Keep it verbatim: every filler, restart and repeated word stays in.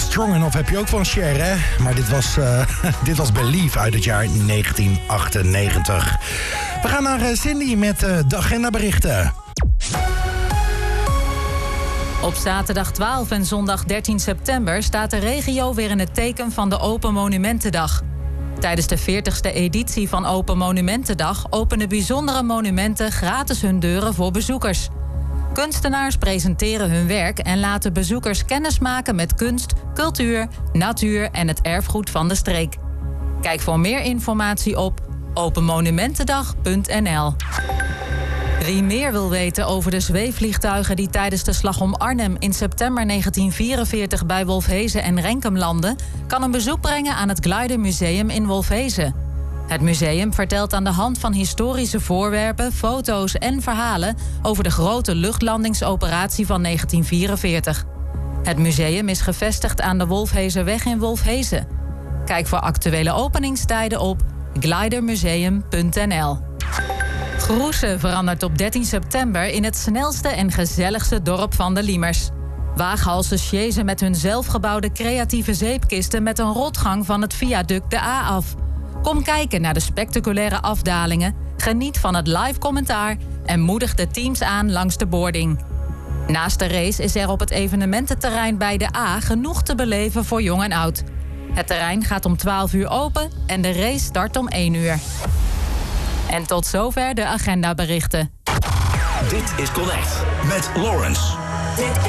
Strong Enough heb je ook van Cher, hè? Maar dit was, uh, dit was Believe uit het jaar negentien achtennegentig. We gaan naar uh, Cindy met uh, de agendaberichten. Op zaterdag twaalf en zondag dertien september staat de regio weer in het teken van de Open Monumentendag. Tijdens de veertigste editie van Open Monumentendag openen bijzondere monumenten gratis hun deuren voor bezoekers. Kunstenaars presenteren hun werk en laten bezoekers kennismaken met kunst, cultuur, natuur en het erfgoed van de streek. Kijk voor meer informatie op openmonumentendag punt n l. Wie meer wil weten over de zweefvliegtuigen die tijdens de slag om Arnhem in september negentien vierenveertig bij Wolfheze en Renkum landden, kan een bezoek brengen aan het Glider Museum in Wolfheze. Het museum vertelt aan de hand van historische voorwerpen, foto's en verhalen over de grote luchtlandingsoperatie van negentien vierenveertig. Het museum is gevestigd aan de Wolfhezerweg in Wolfheze. Kijk voor actuele openingstijden op glidermuseum punt n l. Groesen verandert op dertien september in het snelste en gezelligste dorp van de Liemers. Waaghalsen sjezen met hun zelfgebouwde creatieve zeepkisten met een rotgang van het viaduct de A af. Kom kijken naar de spectaculaire afdalingen, geniet van het live commentaar en moedig de teams aan langs de boarding. Naast de race is er op het evenemententerrein bij de A genoeg te beleven voor jong en oud. Het terrein gaat om twaalf uur open en de race start om één uur. En tot zover de agendaberichten. Dit is Connect met Lawrence.